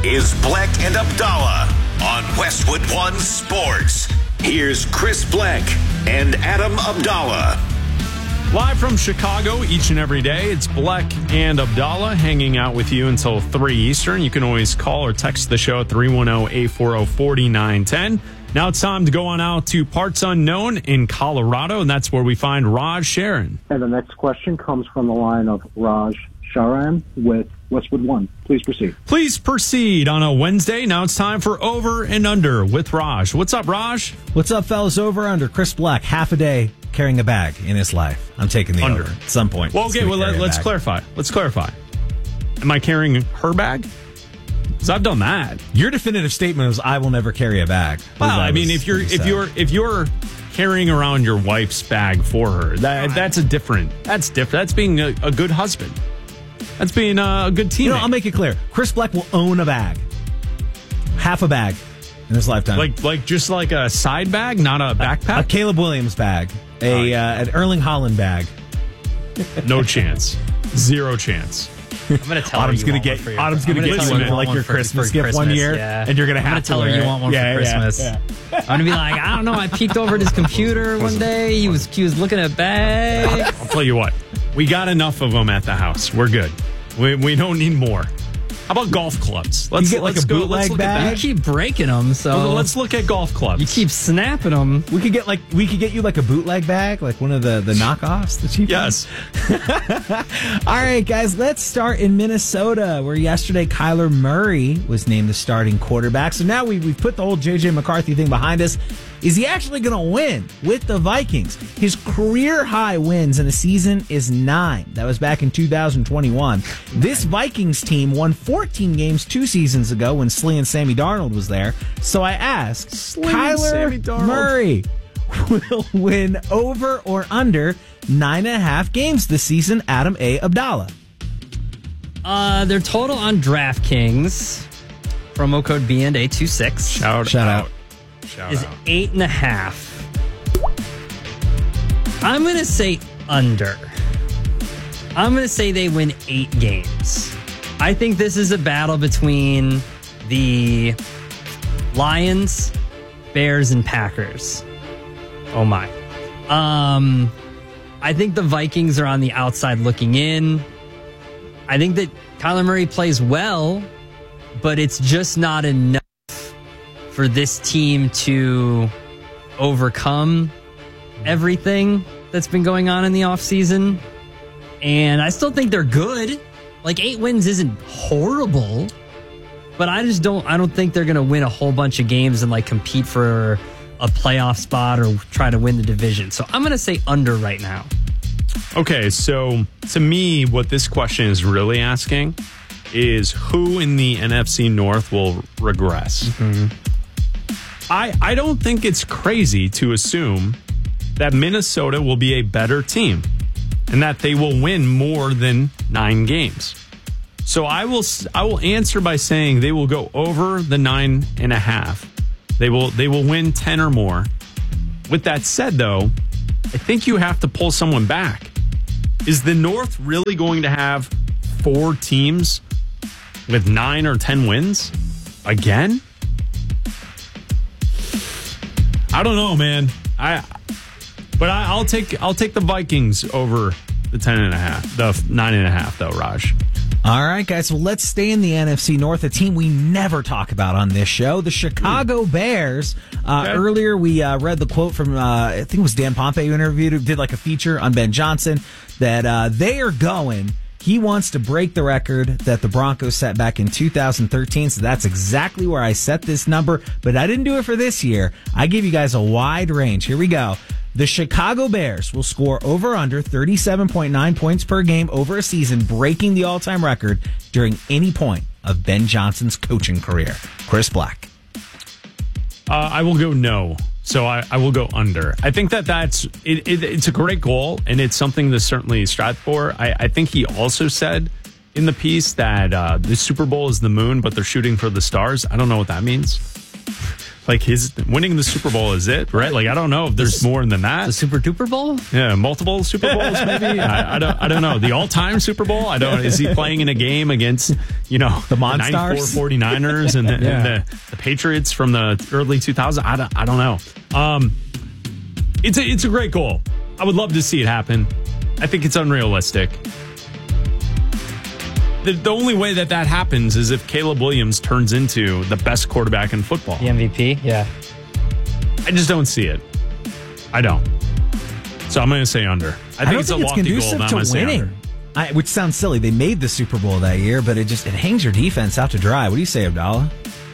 is Bleck and Abdallah on Westwood One Sports. Here's Chris Bleck and Adam Abdallah. Live from Chicago each and every day, it's Bleck and Abdallah hanging out with you until 3 Eastern. You can always call or text the show at 310-840-4910. Now it's time to go on out to Parts Unknown in Colorado, and that's where we find Raj Sharon. And the next question comes from the line of Raj Sharan with Westwood One. Please proceed. Please proceed on a Wednesday. Now it's time for Over and Under with Raj. What's up, Raj? What's up, fellas? Over Under. Chris Bleck, half a day carrying a bag in his life. I'm taking the Under over at some point. Well, okay, let's clarify. Am I carrying her bag? Because I've done that. Your definitive statement was, "I will never carry a bag." Well, I mean, if you're carrying around your wife's bag for her, that's different. That's being a good husband. That's being a good teammate. I'll make it clear. Chris Bleck will own a bag, half a bag in his lifetime. Like just like a side bag, not a backpack. A Caleb Williams bag, an Erling Haaland bag. No chance. Zero chance. I'm going to tell Autumn's her going to get you like your Christmas gift one year, and you're going to have to tell her you want one for Christmas. Yeah. I'm going to be like, I don't know. I peeked over at his computer one day. He was looking at bags. I'll tell you what. We got enough of them at the house. We're good. We don't need more. How about golf clubs? Let's get like a bootleg bag. You keep breaking them, so let's look at golf clubs. You keep snapping them. We could get you like a bootleg bag, like one of the knockoffs, the cheap Yes. All right, guys, let's start in Minnesota, where yesterday Kyler Murray was named the starting quarterback. So now we've put the whole J.J. McCarthy thing behind us. Is he actually going to win with the Vikings? His career high wins in a season is 9. That was back in 2021. This Vikings team won 14 games 2 seasons ago when Slee and Sammy Darnold was there. So I asked, Kyler Murray will win over or under 9.5 games this season? Adam A. Abdallah. Their total on DraftKings, promo code BNA26. Shout out. Is 8.5. I'm going to say under. I'm going to say they win 8 games. I think this is a battle between the Lions, Bears, and Packers. Oh my. I think the Vikings are on the outside looking in. I think that Kyler Murray plays well, but it's just not enough for this team to overcome everything that's been going on in the offseason. And I still think they're good. Like 8 wins isn't horrible, but I don't think they're going to win a whole bunch of games and like compete for a playoff spot or try to win the division. So I'm going to say under right now. Okay, so to me, what this question is really asking is who in the NFC North will regress. Mm-hmm. I don't think it's crazy to assume that Minnesota will be a better team and that they will win more than 9 games. So I will answer by saying they will go over the 9.5. They will win 10 or more. With that said, though, I think you have to pull someone back. Is the North really going to have 4 teams with 9 or 10 wins again? I don't know, man. I'll take the Vikings over the 10.5, the 9.5, though, Raj. All right, guys. Well, let's stay in the NFC North, a team we never talk about on this show, the Chicago Bears. Earlier, we read the quote from, I think it was Dan Pompei who did like a feature on Ben Johnson, that they are going. He wants to break the record that the Broncos set back in 2013, so that's exactly where I set this number, but I didn't do it for this year. I gave you guys a wide range. Here we go. The Chicago Bears will score over under 37.9 points per game over a season, breaking the all-time record during any point of Ben Johnson's coaching career. Chris Bleck. I will go no. So I will go under. I think it's a great goal, and it's something to certainly strive for. I think he also said in the piece that the Super Bowl is the moon, but they're shooting for the stars. I don't know what that means. Like his winning the Super Bowl is it, right? Like I don't know if there's more than that. The Super Duper Bowl? Yeah, multiple Super Bowls maybe. I don't know. The all-time Super Bowl. I don't. Is he playing in a game against the Monstars, 94 49ers and the Patriots from the early 2000s? I don't know. It's a great goal. I would love to see it happen. I think it's unrealistic. The only way that happens is if Caleb Williams turns into the best quarterback in football. The MVP, yeah. I just don't see it. I don't. So I'm going to say under. I think it's a lofty goal. Conducive I'm to going to say winning. under. Which sounds silly. They made the Super Bowl that year, but it hangs your defense out to dry. What do you say, Abdallah?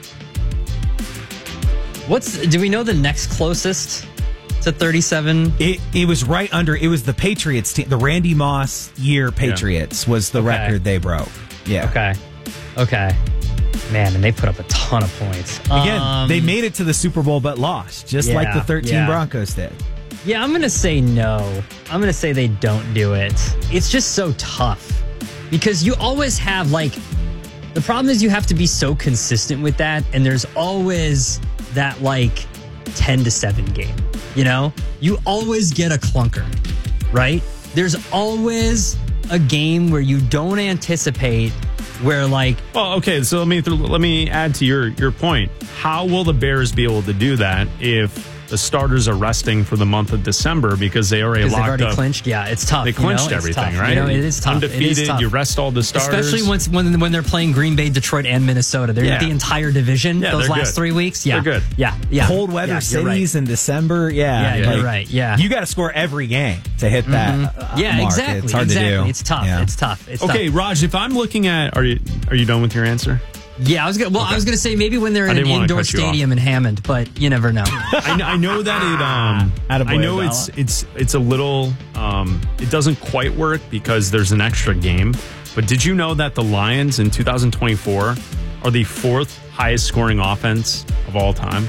Do we know the next closest to 37? It was right under. It was the Patriots team. The Randy Moss year Patriots was the record they broke. Yeah. Okay. Man, and they put up a ton of points. Again, they made it to the Super Bowl but lost, just like the 13 Broncos did. Yeah, I'm going to say no. I'm going to say they don't do it. It's just so tough because you always have the problem is you have to be so consistent with that, and there's always that 10-7 game. You always get a clunker, right? There's always a game where you don't anticipate where well, okay, so let me add to your point. How will the Bears be able to do that if the starters are resting for the month of December because they already locked they've already up. Clinched. Yeah, it's tough. They clinched everything, right? It is tough. Undefeated. It is tough. You rest all the starters, especially when they're playing Green Bay, Detroit, and Minnesota. They're the entire division. Those last 3 weeks. Yeah, they're good. Yeah. Cold weather cities in December. Yeah, you're right. Yeah, you got to score every game to hit that. Yeah, mark. exactly. It's hard to do. It's tough. Yeah. It's tough. It's okay, tough. Raj. If I'm looking at, are you done with your answer? Yeah, I was gonna say maybe when they're in an indoor stadium in Hammond, but you never know. I know that it. I know it's a little. It doesn't quite work because there's an extra game. But did you know that the Lions in 2024 are the fourth highest scoring offense of all time?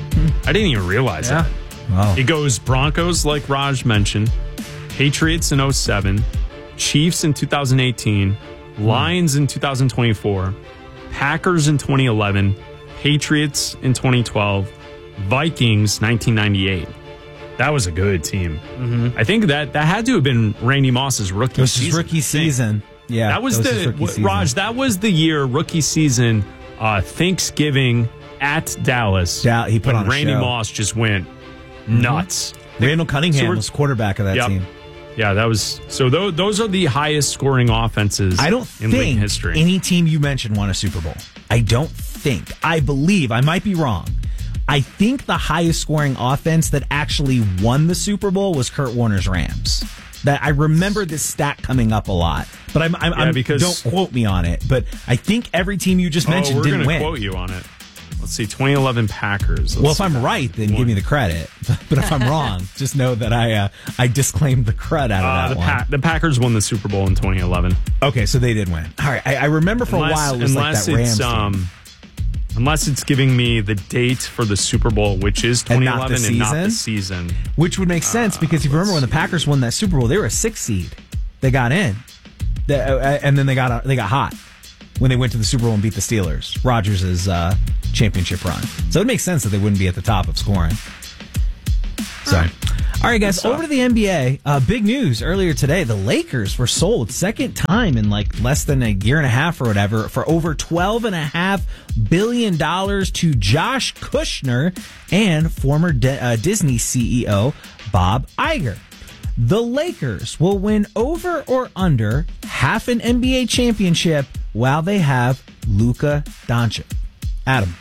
I didn't even realize that. Wow. It goes Broncos, like Raj mentioned, Patriots in 2007, Chiefs in 2018, Lions in 2024. Packers in 2011, Patriots in 2012, Vikings 1998. That was a good team. Mm-hmm. I think that had to have been Randy Moss's rookie season. His rookie season. Yeah, that was Raj. That was the year rookie season. Thanksgiving at Dallas. He put on a Randy show. Moss just went nuts. Randall Cunningham was quarterback of that team. Yeah, that was so. Those are the highest scoring offenses. I don't in think league history. Any team you mentioned won a Super Bowl. I don't think. I believe. I might be wrong. I think the highest scoring offense that actually won the Super Bowl was Kurt Warner's Rams. That I remember this stat coming up a lot, but I'm because don't quote me on it. But I think every team you just mentioned didn't win. We're going to quote you on it. Let's see, 2011 Packers. Well, if I'm right, then give me the credit. But if I'm wrong, just know that I disclaimed the credit out of that one. The Packers won the Super Bowl in 2011. Okay, so they did win. All right, I remember for a while it was like that Rams team. Unless it's giving me the date for the Super Bowl, which is 2011 and not the season. Which would make sense because if you remember when the Packers won that Super Bowl, they were a 6 seed. They got in. And then they got hot when they went to the Super Bowl and beat the Steelers. Rodgers' championship run. So it makes sense that they wouldn't be at the top of scoring. So, all right, guys, over to the NBA. Big news earlier today. The Lakers were sold second time in less than a year and a half or whatever for over $12.5 billion to Josh Kushner and former Disney CEO Bob Iger. The Lakers will win over or under half an NBA championship while they have Luka Doncic. Adam.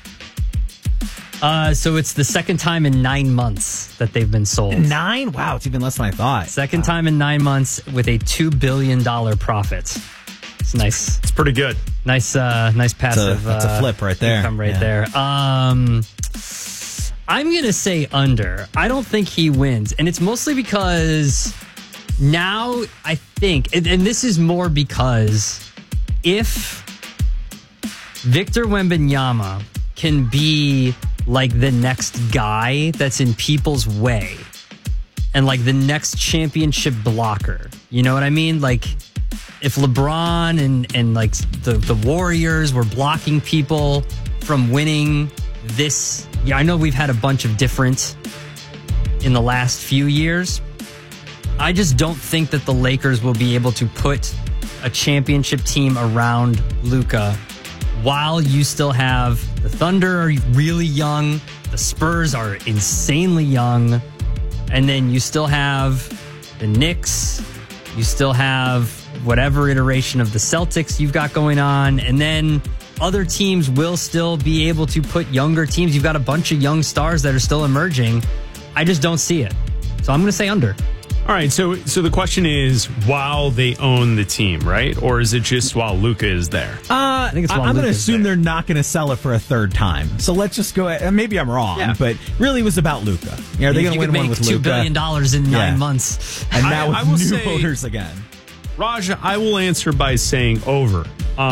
So it's the second time in 9 months that they've been sold. 9? Wow, it's even less than I thought. Second time in 9 months with a $2 billion profit. It's nice. It's pretty good. Nice passive. That's a flip right there. Income there. I'm going to say under. I don't think he wins. And it's mostly because now I think, and this is more because if Victor Wembanyama can be like the next guy that's in people's way and like the next championship blocker. You know what I mean? Like if LeBron and like the Warriors were blocking people from winning this I know we've had a bunch of different in the last few years. I just don't think that the Lakers will be able to put a championship team around Luka while you still have the Thunder are really young, the Spurs are insanely young, and then you still have the Knicks, you still have whatever iteration of the Celtics you've got going on, and then other teams will still be able to put younger teams. You've got a bunch of young stars that are still emerging. I just don't see it. So I'm going to say under. All right, so the question is while they own the team, right? Or is it just while Luka is there? I think I'm going to assume they're not going to sell it for a third time. So let's just go ahead. Maybe I'm wrong, but really it was about Luka. Are they going to win one with Luka? $2 billion in 9 months. And now with new owners again. Raj, I will answer by saying over.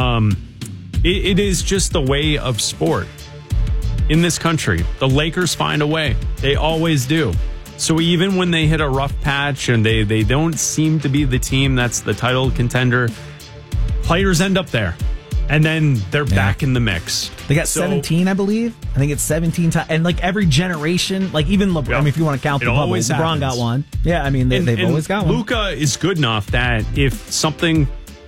It is just the way of sport in this country. The Lakers find a way. They always do. So even when they hit a rough patch and they don't seem to be the team that's the title contender, players end up there. And then they're back in the mix. They got 17, I believe. I think it's 17 times. And like every generation, like even LeBron, I mean, if you want to count the bubble, LeBron got one. Yeah, I mean, they've always got one. Luka is good enough that if something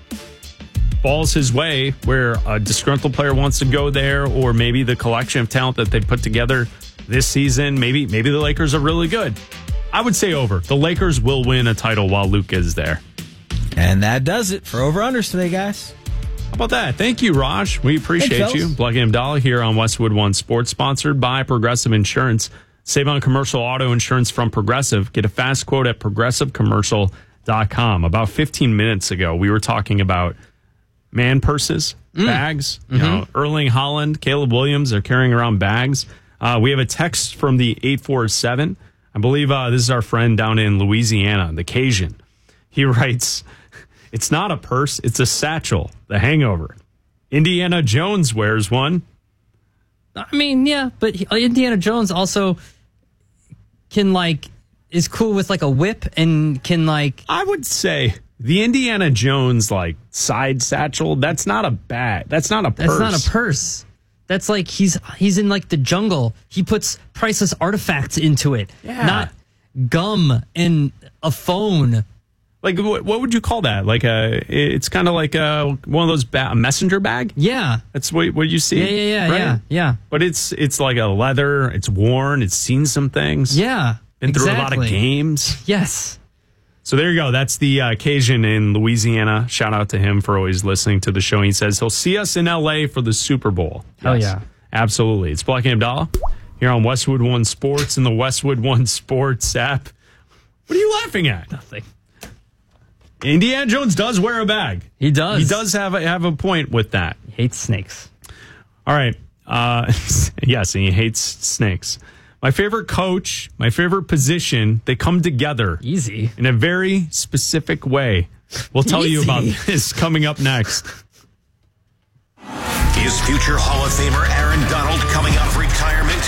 falls his way where a disgruntled player wants to go there, or maybe the collection of talent that they put together this season, maybe the Lakers are really good. I would say over. The Lakers will win a title while Luka is there. And that does it for over-unders today, guys. How about that? Thank you, Raj. We appreciate you. Blake and Abdallah here on Westwood One Sports, sponsored by Progressive Insurance. Save on commercial auto insurance from Progressive. Get a fast quote at progressivecommercial.com. About 15 minutes ago, we were talking about man purses, bags. You know, Erling Haaland, Caleb Williams are carrying around bags. We have a text from the 847. I believe this is our friend down in Louisiana, the Cajun. He writes, it's not a purse, it's a satchel, The Hangover. Indiana Jones wears one. I mean, yeah, but Indiana Jones also can, is cool with, a whip and can, I would say the Indiana Jones, side satchel, that's not a bag. That's not a purse. That's not a purse. That's he's in, the jungle. He puts priceless artifacts into it. Yeah. Not gum and a phone. What would you call that? It's kind of like one of those a messenger bag? Yeah. That's what you see? Yeah. But it's like a leather. It's worn. It's seen some things. Yeah. Been through a lot of games. Yes. So there you go. That's the Cajun in Louisiana. Shout out to him for always listening to the show. He says he'll see us in L.A. for the Super Bowl. Hell yeah. Absolutely. It's Blake and Abdallah here on Westwood One Sports and the Westwood One Sports app. What are you laughing at? Nothing. Indiana Jones does wear a bag. He does. He does have a point with that. He hates snakes. All right. Yes, and he hates snakes. My favorite coach, my favorite position, they come together. Easy. In a very specific way. We'll tell you about this coming up next. Is future Hall of Famer Aaron Donald coming out of retirement?